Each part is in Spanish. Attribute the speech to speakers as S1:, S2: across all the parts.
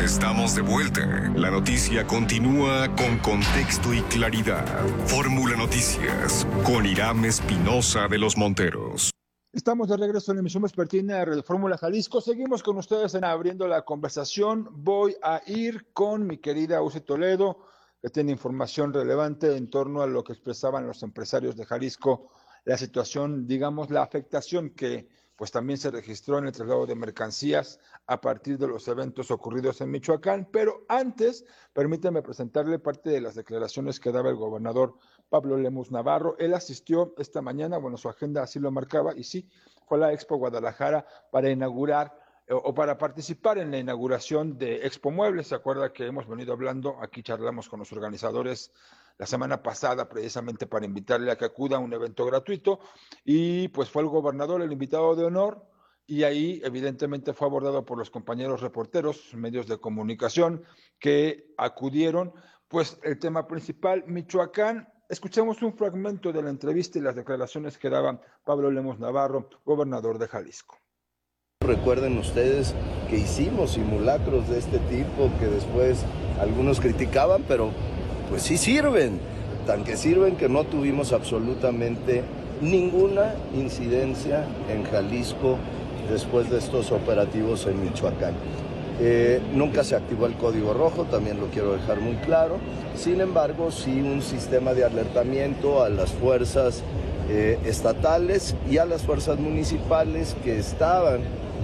S1: Estamos de vuelta. La noticia continúa con contexto y claridad. Fórmula Noticias con Irán Espinosa de los Monteros.
S2: Estamos de regreso en la emisión vespertina de Fórmula Jalisco. Seguimos con ustedes en abriendo la conversación. Voy a ir con mi querida Uce Toledo, que tiene información relevante en torno a lo que expresaban los empresarios de Jalisco, la situación, digamos, la afectación que pues también se registró en el traslado de mercancías a partir de los eventos ocurridos en Michoacán. Pero antes, permítame presentarle parte de las declaraciones que daba el gobernador Pablo Lemus Navarro. Él asistió esta mañana, bueno, su agenda así lo marcaba, y sí, fue a la Expo Guadalajara para inaugurar o para participar en la inauguración de Expo Muebles. Se acuerda que hemos venido hablando, aquí charlamos con los organizadores la semana pasada precisamente para invitarle a que acuda a un evento gratuito, y pues fue el gobernador el invitado de honor, y ahí evidentemente fue abordado por los compañeros reporteros, medios de comunicación que acudieron. Pues el tema principal, Michoacán. Escuchemos un fragmento de la entrevista y las declaraciones que daba Pablo Lemus Navarro, gobernador de Jalisco.
S3: Recuerden ustedes que hicimos simulacros de este tipo que después algunos criticaban, pero pues sí sirven, tan que sirven que no tuvimos absolutamente ninguna incidencia en Jalisco después de estos operativos en Michoacán. Nunca se activó el código rojo, también lo quiero dejar muy claro. Sin embargo, sí un sistema de alertamiento a las fuerzas estatales y a las fuerzas municipales que estaban,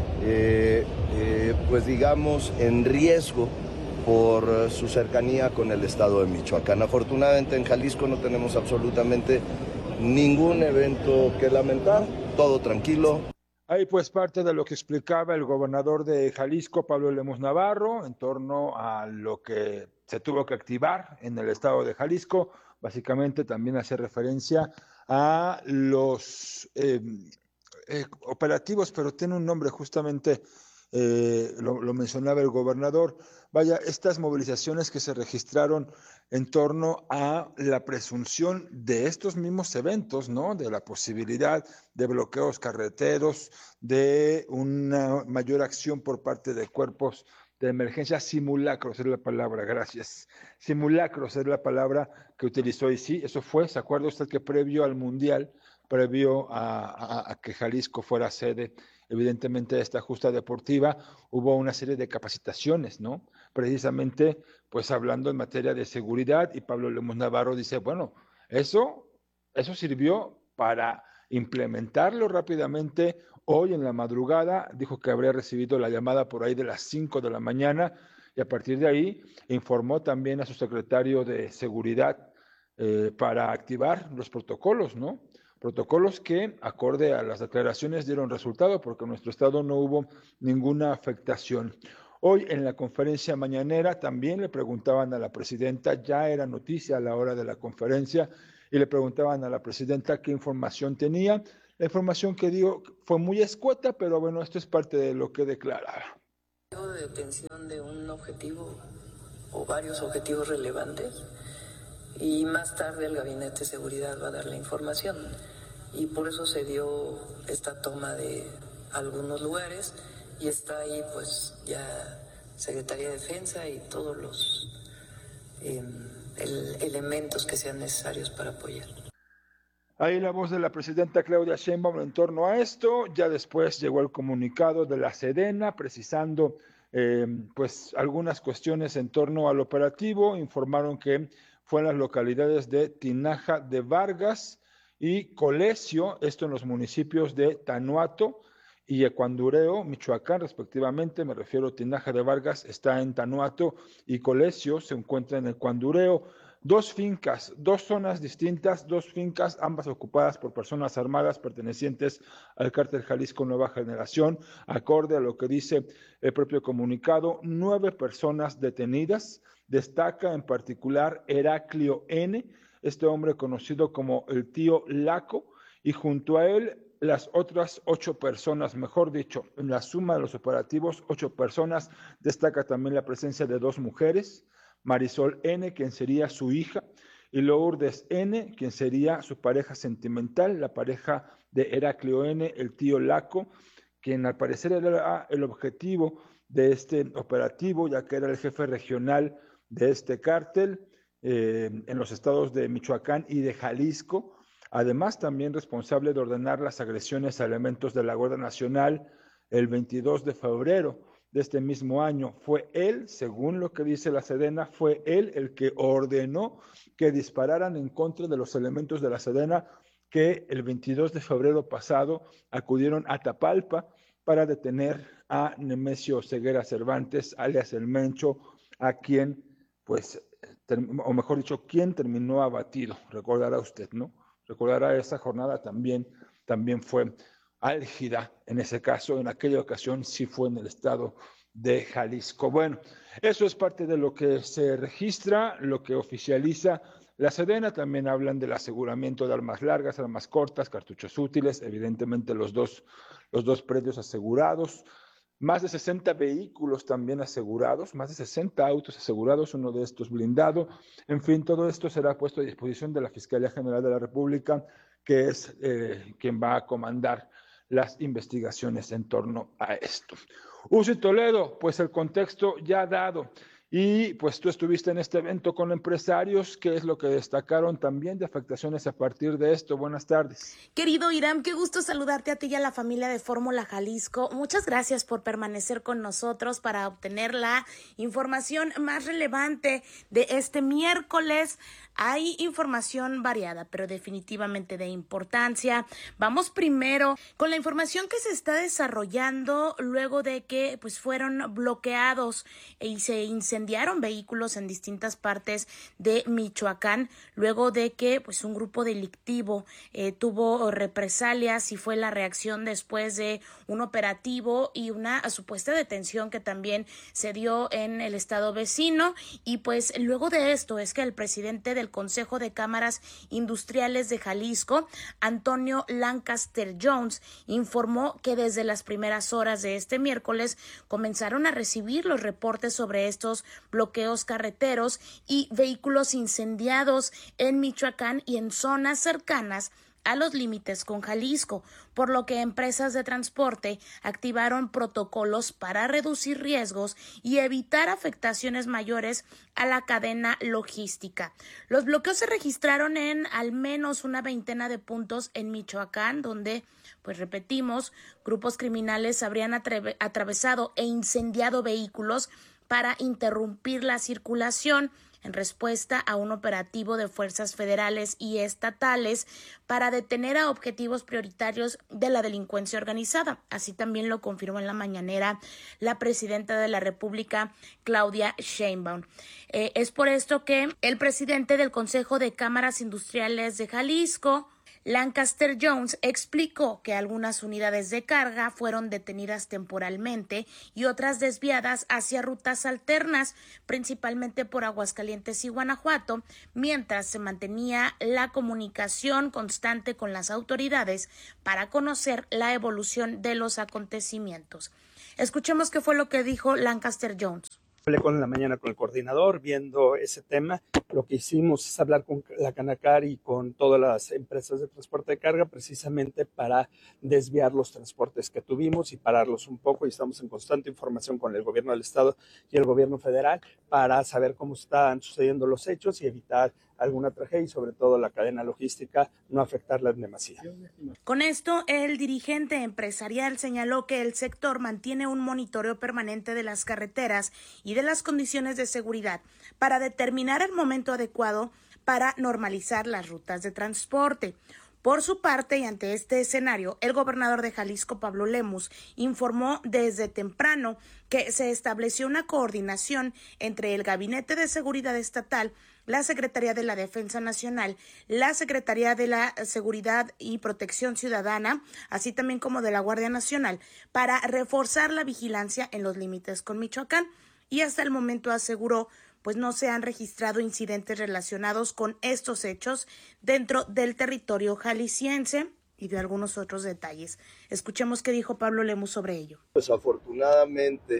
S3: pues digamos, en riesgo por su cercanía con el estado de Michoacán. Afortunadamente en Jalisco no tenemos absolutamente ningún evento que lamentar, todo tranquilo.
S2: Ahí pues parte de lo que explicaba el gobernador de Jalisco, Pablo Lemus Navarro, en torno a lo que se tuvo que activar en el estado de Jalisco. Básicamente también hace referencia a los operativos, pero tiene un nombre justamente, lo mencionaba el gobernador. Vaya, estas movilizaciones que se registraron en torno a la presunción de estos mismos eventos, ¿no? De la posibilidad de bloqueos carreteros, de una mayor acción por parte de cuerpos de emergencia, simulacros es la palabra, gracias. Simulacros es la palabra que utilizó, y sí, eso fue, ¿se acuerda usted que previo al Mundial, previo a que Jalisco fuera sede, evidentemente, de esta justa deportiva, hubo una serie de capacitaciones, ¿no? Precisamente, pues hablando en materia de seguridad, y Pablo Lemus Navarro dice, bueno, eso sirvió para implementarlo rápidamente. Hoy en la madrugada dijo que habría recibido la llamada por ahí de las 5 de la mañana, y a partir de ahí informó también a su secretario de Seguridad para activar los protocolos, ¿no? Protocolos que, acorde a las declaraciones, dieron resultado porque en nuestro estado no hubo ninguna afectación. Hoy en la conferencia mañanera también le preguntaban a la presidenta, ya era noticia a la hora de la conferencia, y le preguntaban a la presidenta qué información tenía. La información que dio fue muy escueta, pero bueno, esto es parte de lo que declaraba.
S4: De detención de un objetivo o varios objetivos relevantes, y más tarde el Gabinete de Seguridad va a dar la información, y por eso se dio esta toma de algunos lugares, y está ahí pues ya Secretaría de Defensa y todos los elementos que sean necesarios para apoyar.
S2: Ahí la voz de la presidenta Claudia Sheinbaum en torno a esto. Ya después llegó el comunicado de la Sedena precisando pues algunas cuestiones en torno al operativo. Informaron que fue en las localidades de Tinaja de Vargas y Colesio, esto en los municipios de Tanuato y Ecuandureo, Michoacán, respectivamente. Me refiero a Tinaja de Vargas, está en Tanuato, y Colesio se encuentra en Ecuandureo. Dos fincas, dos zonas distintas, dos fincas, ambas ocupadas por personas armadas pertenecientes al cártel Jalisco Nueva Generación. Acorde a lo que dice el propio comunicado, 9 personas detenidas. Destaca en particular Heraclio N., este hombre conocido como el tío Laco, y junto a él las otras 8 personas, mejor dicho, en la suma de los operativos, 8 personas. Destaca también la presencia de 2 mujeres, Marisol N., quien sería su hija, y Lourdes N., quien sería su pareja sentimental, la pareja de Heraclio N., el tío Laco, quien al parecer era el objetivo de este operativo, ya que era el jefe regional de este cártel en los estados de Michoacán y de Jalisco. Además, también responsable de ordenar las agresiones a elementos de la Guardia Nacional el 22 de febrero de este mismo año. Fue él, según lo que dice la Sedena, fue él el que ordenó que dispararan en contra de los elementos de la Sedena que el 22 de febrero pasado acudieron a Tapalpa para detener a Nemesio Ceguera Cervantes, alias El Mencho, a quien, pues, o mejor dicho, quien terminó abatido. Recordará usted, ¿no? Recordará esa jornada también fue álgida en ese caso, en aquella ocasión sí fue en el estado de Jalisco. Bueno, eso es parte de lo que se registra, lo que oficializa la Sedena. También hablan del aseguramiento de armas largas, armas cortas, cartuchos útiles, evidentemente los dos predios asegurados, más de 60 vehículos también asegurados, más de 60 autos asegurados, uno de estos blindado. En fin, todo esto será puesto a disposición de la Fiscalía General de la República, que es quien va a comandar las investigaciones en torno a esto. Uzi Toledo, pues el contexto ya dado. Y pues tú estuviste en este evento con empresarios. ¿Qué es lo que destacaron también de afectaciones a partir de esto? Buenas tardes.
S5: Querido Hiram, qué gusto saludarte a ti y a la familia de Fórmula Jalisco. Muchas gracias por permanecer con nosotros para obtener la información más relevante de este miércoles. Hay información variada, pero definitivamente de importancia. Vamos primero con la información que se está desarrollando luego de que pues fueron bloqueados y se incendiaron vehículos en distintas partes de Michoacán, luego de que pues un grupo delictivo tuvo represalias y fue la reacción después de un operativo y una supuesta detención que también se dio en el estado vecino. Y pues luego de esto es que el presidente del Consejo de Cámaras Industriales de Jalisco, Antonio Lancaster Jones, informó que desde las primeras horas de este miércoles comenzaron a recibir los reportes sobre estos bloqueos carreteros y vehículos incendiados en Michoacán y en zonas cercanas a los límites con Jalisco, por lo que empresas de transporte activaron protocolos para reducir riesgos y evitar afectaciones mayores a la cadena logística. Los bloqueos se registraron en al menos una veintena de puntos en Michoacán, donde, pues repetimos, grupos criminales habrían atravesado e incendiado vehículos para interrumpir la circulación en respuesta a un operativo de fuerzas federales y estatales para detener a objetivos prioritarios de la delincuencia organizada. Así también lo confirmó en la mañanera la presidenta de la República, Claudia Sheinbaum. Es por esto que el presidente del Consejo de Cámaras Industriales de Jalisco, Lancaster Jones, explicó que algunas unidades de carga fueron detenidas temporalmente y otras desviadas hacia rutas alternas, principalmente por Aguascalientes y Guanajuato, mientras se mantenía la comunicación constante con las autoridades para conocer la evolución de los acontecimientos. Escuchemos qué fue lo que dijo Lancaster Jones.
S6: Hablé con la mañana con el coordinador viendo ese tema. Lo que hicimos es hablar con la Canacar y con todas las empresas de transporte de carga precisamente para desviar los transportes que tuvimos y pararlos un poco, y estamos en constante información con el gobierno del estado y el gobierno federal para saber cómo están sucediendo los hechos y evitar alguna tragedia y sobre todo la cadena logística, no afectarla en demasía.
S5: Con esto, el dirigente empresarial señaló que el sector mantiene un monitoreo permanente de las carreteras y de las condiciones de seguridad para determinar el momento adecuado para normalizar las rutas de transporte. Por su parte, y ante este escenario, el gobernador de Jalisco, Pablo Lemus, informó desde temprano que se estableció una coordinación entre el Gabinete de Seguridad Estatal, la Secretaría de la Defensa Nacional, la Secretaría de la Seguridad y Protección Ciudadana, así también como de la Guardia Nacional, para reforzar la vigilancia en los límites con Michoacán. Y hasta el momento, aseguró, pues no se han registrado incidentes relacionados con estos hechos dentro del territorio jalisciense, y de algunos otros detalles. Escuchemos qué dijo Pablo Lemus sobre ello.
S3: Pues afortunadamente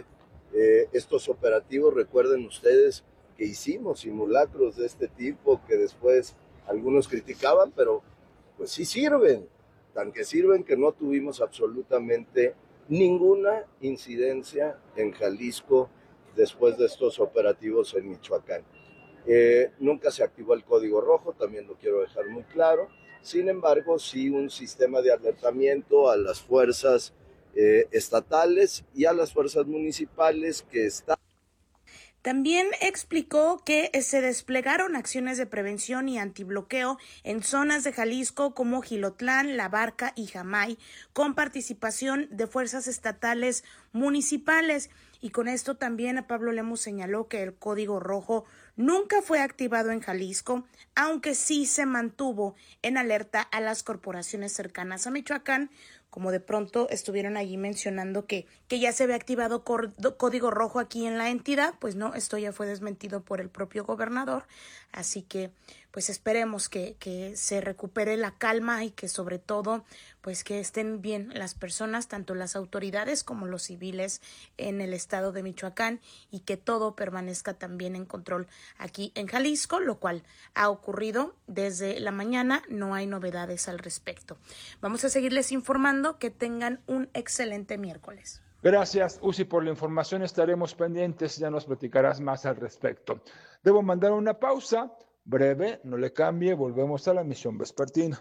S3: estos operativos, recuerden ustedes que hicimos simulacros de este tipo que después algunos criticaban, pero pues sí sirven, tan que sirven que no tuvimos absolutamente Ninguna incidencia en Jalisco después de estos operativos en Michoacán. Nunca se activó el código rojo, también lo quiero dejar muy claro. Sin embargo, sí un sistema de alertamiento a las fuerzas estatales y a las fuerzas municipales que están.
S5: También explicó que se desplegaron acciones de prevención y antibloqueo en zonas de Jalisco como Jilotlán, La Barca y Jamay, con participación de fuerzas estatales municipales. Y con esto también Pablo Lemus señaló que el código rojo nunca fue activado en Jalisco, aunque sí se mantuvo en alerta a las corporaciones cercanas a Michoacán, como de pronto estuvieron allí mencionando que ya se había activado código rojo aquí en la entidad. Pues no, esto ya fue desmentido por el propio gobernador, así que pues esperemos que se recupere la calma y que sobre todo pues que estén bien las personas, tanto las autoridades como los civiles en el estado de Michoacán, y que todo permanezca también en control aquí en Jalisco, lo cual ha ocurrido desde la mañana. No hay novedades al respecto. Vamos a seguirles informando. Que tengan un excelente miércoles.
S2: Gracias, Uzi, por la información. Estaremos pendientes, ya nos platicarás más al respecto. Debo mandar una pausa breve, no le cambie, volvemos a la emisión vespertina.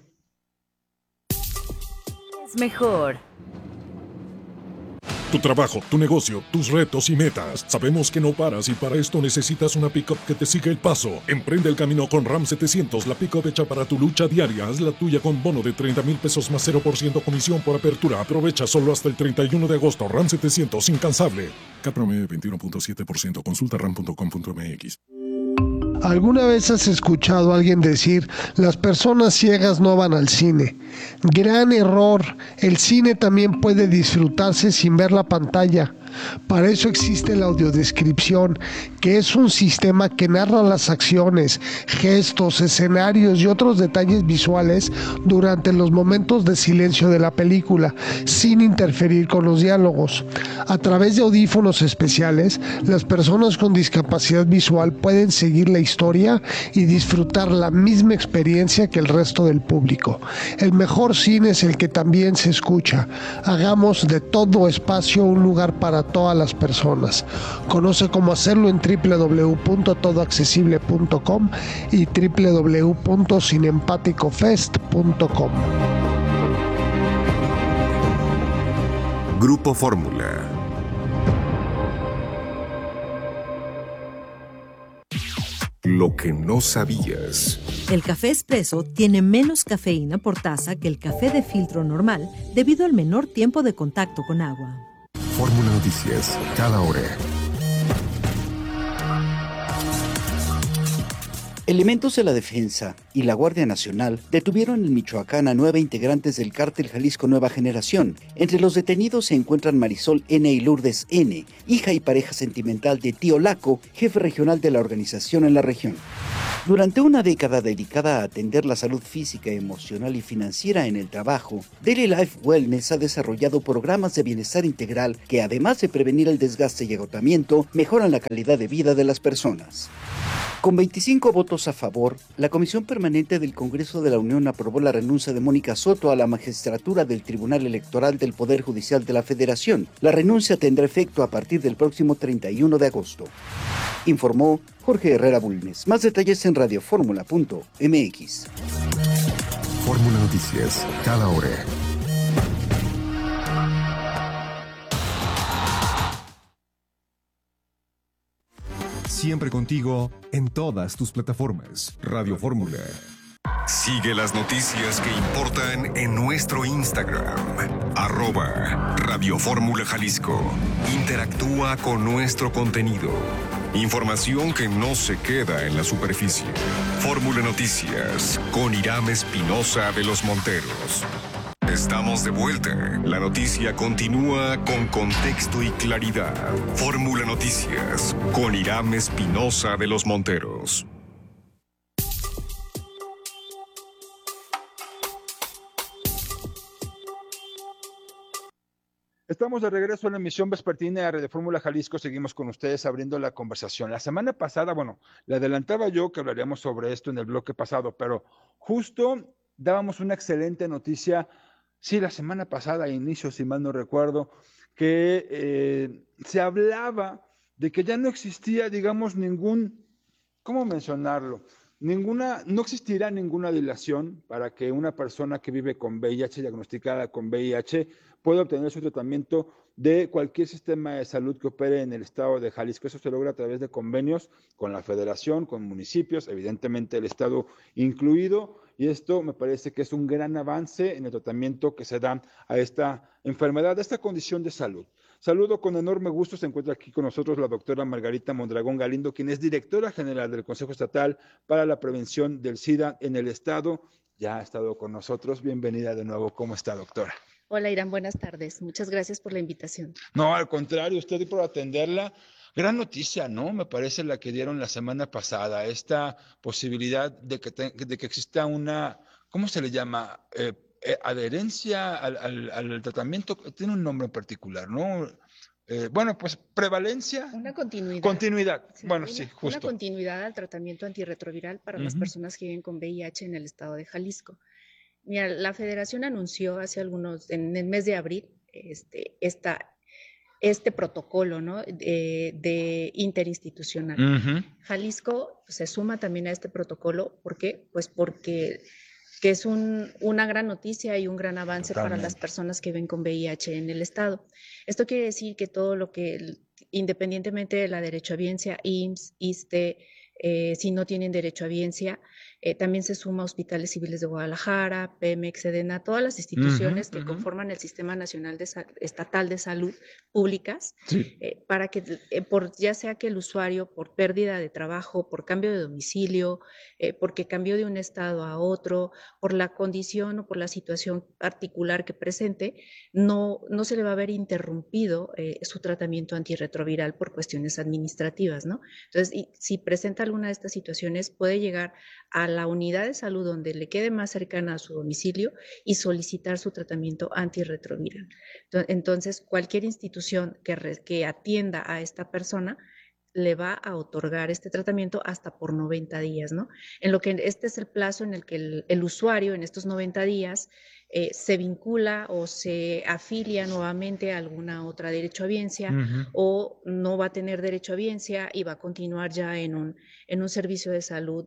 S7: Es mejor.
S8: Tu trabajo, tu negocio, tus retos y metas. Sabemos que no paras y para esto necesitas una pick-up que te siga el paso. Emprende el camino con Ram 700, la pick-up hecha para tu lucha diaria. Haz la tuya con bono de 30,000 pesos más 0% comisión por apertura. Aprovecha solo hasta el 31 de agosto. Ram 700, incansable. CAT promedio 21.7%. Consulta ram.com.mx.
S9: ¿Alguna vez has escuchado a alguien decir, las personas ciegas no van al cine? Gran error, el cine también puede disfrutarse sin ver la pantalla. Para eso existe la audiodescripción, que es un sistema que narra las acciones, gestos, escenarios y otros detalles visuales durante los momentos de silencio de la película, sin interferir con los diálogos. A través de audífonos especiales, las personas con discapacidad visual pueden seguir la historia y disfrutar la misma experiencia que el resto del público. El mejor cine es el que también se escucha. Hagamos de todo espacio un lugar para todas las personas. Conoce cómo hacerlo en www.todoaccesible.com y www.cineempaticofest.com.
S1: Grupo Fórmula. Lo que no sabías.
S7: El café expreso tiene menos cafeína por taza que el café de filtro normal debido al menor tiempo de contacto con agua.
S1: Fórmula Noticias, cada hora.
S10: Elementos de la Defensa y la Guardia Nacional detuvieron en Michoacán a 9 integrantes del cártel Jalisco Nueva Generación. Entre los detenidos se encuentran Marisol N. y Lourdes N., hija y pareja sentimental de Tío Laco, jefe regional de la organización en la región. Durante una década dedicada a atender la salud física, emocional y financiera en el trabajo, Daily Life Wellness ha desarrollado programas de bienestar integral que, además de prevenir el desgaste y agotamiento, mejoran la calidad de vida de las personas. Con 25 votos a favor, la Comisión Permanente del Congreso de la Unión aprobó la renuncia de Mónica Soto a la magistratura del Tribunal Electoral del Poder Judicial de la Federación. La renuncia tendrá efecto a partir del próximo 31 de agosto. Informó Jorge Herrera Bulnes. Más detalles en radioformula.mx.
S1: Fórmula Noticias, cada hora. Siempre contigo en todas tus plataformas. Radio Fórmula. Sigue las noticias que importan en nuestro Instagram. @Radio Fórmula Jalisco. Interactúa con nuestro contenido. Información que no se queda en la superficie. Fórmula Noticias con Irán Espinosa de los Monteros. Estamos de vuelta. La noticia continúa con contexto y claridad. Fórmula Noticias con Irán Espinosa de los Monteros.
S2: Estamos de regreso en la emisión vespertina de Fórmula Jalisco. Seguimos con ustedes abriendo la conversación. La semana pasada, le adelantaba yo que hablaríamos sobre esto en el bloque pasado, pero justo dábamos una excelente noticia sí, la semana pasada, a inicio, si mal no recuerdo, que se hablaba de que ya no existía, digamos, ¿cómo mencionarlo? No existirá ninguna dilación para que una persona que vive con VIH, diagnosticada con VIH, pueda obtener su tratamiento de cualquier sistema de salud que opere en el estado de Jalisco. Eso se logra a través de convenios con la federación, con municipios, evidentemente el estado incluido, y esto me parece que es un gran avance en el tratamiento que se da a esta enfermedad, a esta condición de salud. Saludo con enorme gusto, se encuentra aquí con nosotros la doctora Margarita Mondragón Galindo, quien es directora general del Consejo Estatal para la Prevención del SIDA en el estado. Ya ha estado con nosotros. Bienvenida de nuevo. ¿Cómo está, doctora?
S11: Hola, Irán, buenas tardes. Muchas gracias por la invitación.
S2: No, al contrario, usted y por atenderla. Gran noticia, ¿no? Me parece la que dieron la semana pasada, esta posibilidad de que exista una, ¿cómo se le llama? Adherencia al tratamiento, tiene un nombre en particular, ¿no? Bueno, pues prevalencia.
S11: Una continuidad.
S2: Continuidad,
S11: sí,
S2: bueno, sí, justo.
S11: Una continuidad al tratamiento antirretroviral para las personas que viven con VIH en el estado de Jalisco. Mira, la Federación anunció en el mes de abril, este protocolo, ¿no? de interinstitucional. Jalisco se suma también a este protocolo. ¿Por qué? Pues porque que es una gran noticia y un gran avance para las personas que viven con VIH en el estado. Esto quiere decir que todo lo que, independientemente de la derechohabiencia, IMSS, ISSSTE, si no tienen derechohabiencia, también se suma a Hospitales Civiles de Guadalajara, Pemex, Sedena, todas las instituciones que conforman el Sistema Nacional Estatal de Salud Públicas, sí. Para que, ya sea que el usuario, por pérdida de trabajo, por cambio de domicilio, porque cambió de un estado a otro, por la condición o por la situación particular que presente, no se le va a ver interrumpido su tratamiento antirretroviral por cuestiones administrativas, ¿no? Entonces, si presenta alguna de estas situaciones, puede llegar a la unidad de salud donde le quede más cercana a su domicilio y solicitar su tratamiento antirretroviral. Entonces, cualquier institución que atienda a esta persona le va a otorgar este tratamiento hasta por 90 días, ¿no? En lo que este es el plazo en el que el usuario en estos 90 días se vincula o se afilia nuevamente a alguna otra derechohabiencia o no va a tener derechohabiencia y va a continuar ya en un servicio de salud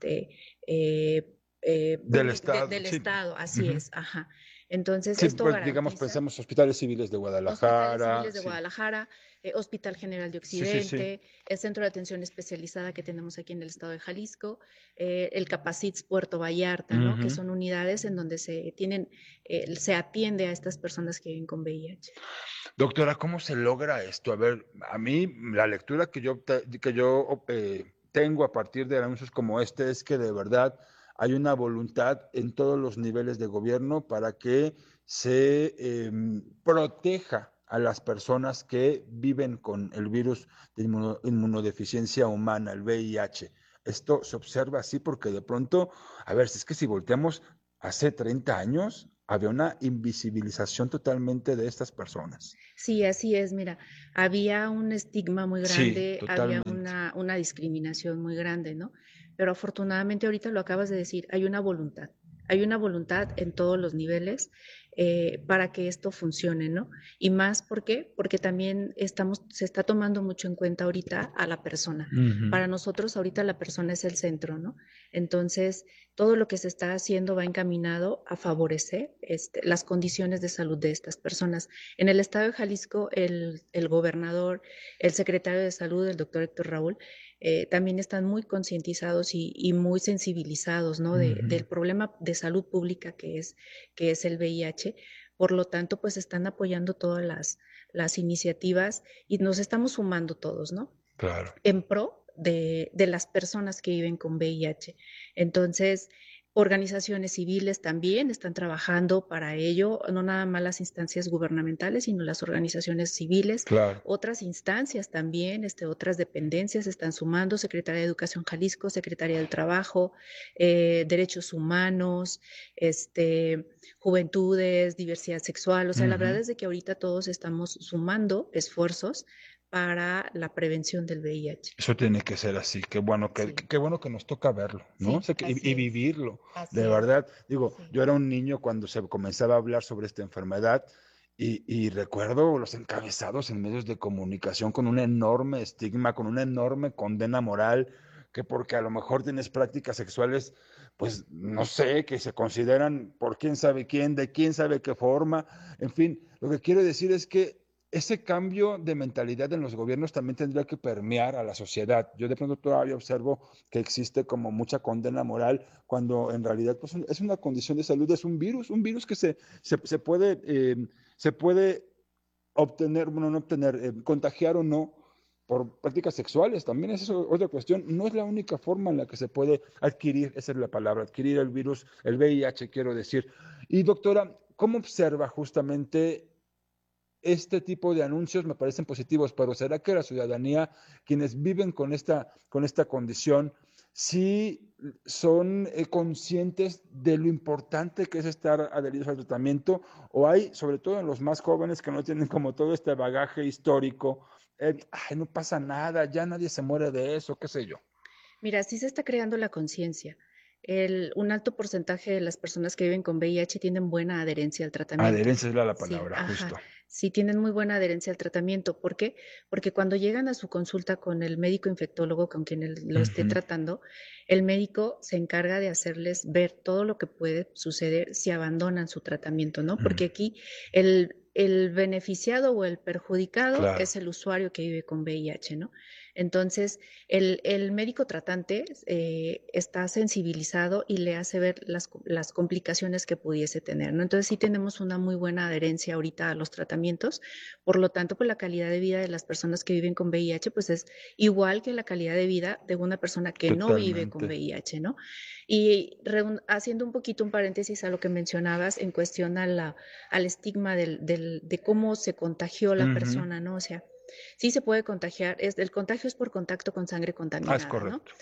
S2: del Estado.
S11: Del Estado, así es, ajá. Entonces,
S2: sí,
S11: esto
S2: pues, digamos, pensamos Hospitales Civiles de Guadalajara.
S11: Hospitales Civiles de Guadalajara, Hospital General de Occidente, el Centro de Atención Especializada que tenemos aquí en el estado de Jalisco, el Capacits Puerto Vallarta, ¿no? Que son unidades en donde se atiende a estas personas que viven con VIH.
S2: Doctora, ¿cómo se logra esto? A ver, a mí la lectura que yo tengo a partir de anuncios como este es que de verdad hay una voluntad en todos los niveles de gobierno para que se proteja a las personas que viven con el virus de inmunodeficiencia humana, el VIH. Esto se observa así porque de pronto, a ver, es que si volteamos hace 30 años, había una invisibilización totalmente de estas personas.
S11: Sí, así es, mira, había un estigma muy grande, había una discriminación muy grande, ¿no? Pero afortunadamente ahorita lo acabas de decir, hay una voluntad en todos los niveles para que esto funcione, ¿no? Y más, ¿por qué? Porque también se está tomando mucho en cuenta ahorita a la persona. Para nosotros ahorita la persona es el centro, ¿no? Entonces, todo lo que se está haciendo va encaminado a favorecer las condiciones de salud de estas personas. En el estado de Jalisco, el gobernador, el secretario de Salud, el doctor Héctor Raúl, también están muy concientizados y muy sensibilizados, ¿no? Del problema de salud pública que es el VIH. Por lo tanto, pues están apoyando todas las iniciativas y nos estamos sumando todos, ¿no?
S2: Claro.
S11: En pro de las personas que viven con VIH. Entonces, organizaciones civiles también están trabajando para ello, no nada más las instancias gubernamentales, sino las organizaciones civiles.
S2: Claro.
S11: Otras instancias también, otras dependencias están sumando, Secretaría de Educación Jalisco, Secretaría del Trabajo, Derechos Humanos, Juventudes, Diversidad Sexual. O sea, la verdad es de que ahorita todos estamos sumando esfuerzos para la prevención del VIH.
S2: Eso tiene que ser así, qué bueno
S11: Sí.
S2: qué bueno que nos toca verlo, ¿no?
S11: Sí,
S2: O sea,
S11: así
S2: y
S11: es.
S2: vivirlo,
S11: Así
S2: de
S11: es.
S2: verdad. Digo,
S11: Sí.
S2: yo era un niño cuando se comenzaba a hablar sobre esta enfermedad y recuerdo los encabezados en medios de comunicación con un enorme estigma, con una enorme condena moral, que porque a lo mejor tienes prácticas sexuales, pues no sé, que se consideran por quién sabe quién, de quién sabe qué forma, en fin, lo que quiero decir es que ese cambio de mentalidad en los gobiernos también tendría que permear a la sociedad. Yo de pronto todavía observo que existe como mucha condena moral cuando en realidad pues, es una condición de salud, es un virus que se puede obtener, bueno, no obtener, contagiar o no por prácticas sexuales. También es eso otra cuestión. No es la única forma en la que se puede adquirir, esa es la palabra, adquirir el virus, el VIH, quiero decir. Y doctora, ¿cómo observa justamente este tipo de anuncios? Me parecen positivos, pero ¿será que la ciudadanía, quienes viven con esta condición, sí son conscientes de lo importante que es estar adheridos al tratamiento? ¿O hay, sobre todo en los más jóvenes que no tienen como todo este bagaje histórico, ay, no pasa nada, ya nadie se muere de eso, qué sé yo?
S11: Mira, sí se está creando la conciencia. Un alto porcentaje de las personas que viven con VIH tienen buena adherencia al tratamiento.
S2: Adherencia es la
S11: Sí,
S2: palabra,
S11: ajá.
S2: justo.
S11: Sí, tienen muy buena adherencia al tratamiento. ¿Por qué? Porque cuando llegan a su consulta con el médico infectólogo con quien lo esté tratando, el médico se encarga de hacerles ver todo lo que puede suceder si abandonan su tratamiento, ¿no? Porque aquí el beneficiado o el perjudicado
S2: Claro.
S11: es el usuario que vive con VIH, ¿no? Entonces, el médico tratante está sensibilizado y le hace ver las complicaciones que pudiese tener, ¿no? Entonces, sí tenemos una muy buena adherencia ahorita a los tratamientos. Por lo tanto, pues la calidad de vida de las personas que viven con VIH, pues es igual que la calidad de vida de una persona que no vive con
S2: Totalmente.
S11: VIH, ¿no? Y haciendo un poquito un paréntesis a lo que mencionabas en cuestión al estigma de cómo se contagió la persona, ¿no? O sea, sí se puede contagiar, el contagio es por contacto con sangre
S2: Es
S11: contaminada, ¿no?
S2: correcto.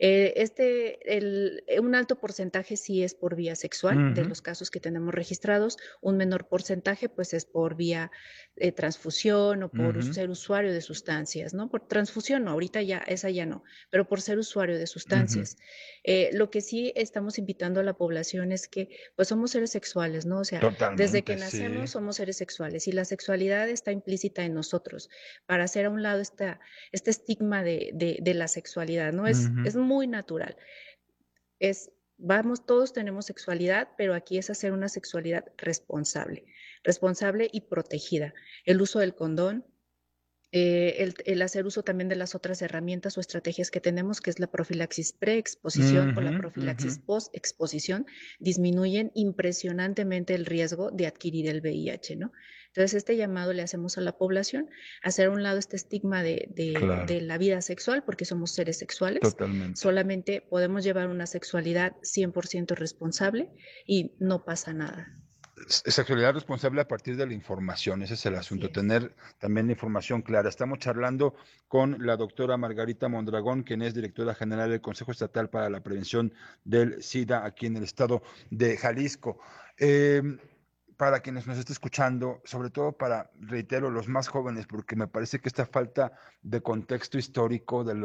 S11: Un alto porcentaje sí es por vía sexual, de los casos que tenemos registrados, un menor porcentaje pues es por vía transfusión o por ser usuario de sustancias, ¿no? Por transfusión no, ahorita ya, esa ya no, pero por ser usuario de sustancias. Lo que sí estamos invitando a la población es que pues somos seres sexuales, ¿no? O sea, desde que
S2: Totalmente,
S11: nacemos
S2: sí.
S11: somos seres sexuales y la sexualidad está implícita en nosotros para hacer a un lado este estigma de la sexualidad, ¿no? Es muy natural. Todos tenemos sexualidad, pero aquí es hacer una sexualidad responsable y protegida. El uso del condón, el hacer uso también de las otras herramientas o estrategias que tenemos, que es la profilaxis pre-exposición o la profilaxis post-exposición, disminuyen impresionantemente el riesgo de adquirir el VIH, ¿no? Entonces, este llamado le hacemos a la población, hacer a un lado este estigma
S2: Claro.
S11: de la vida sexual, porque somos seres sexuales.
S2: Totalmente.
S11: Solamente podemos llevar una sexualidad 100% responsable y no pasa nada.
S2: Sexualidad responsable a partir de la información, ese es el asunto, tener también la información clara. Estamos charlando con la doctora Margarita Mondragón, quien es directora general del Consejo Estatal para la Prevención del SIDA aquí en el estado de Jalisco. Para quienes nos estén escuchando, sobre todo para, reitero, los más jóvenes, porque me parece que esta falta de contexto histórico de